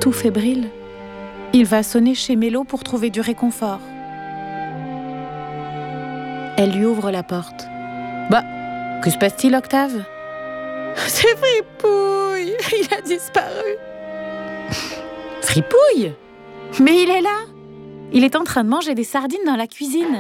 tout fébrile. Il va sonner chez Mélo pour trouver du réconfort. Elle lui ouvre la porte. « Bah, que se passe-t-il, Octave ?»« C'est Fripouille, il a disparu. »« Fripouille ? Mais il est là. Il est en train de manger des sardines dans la cuisine. »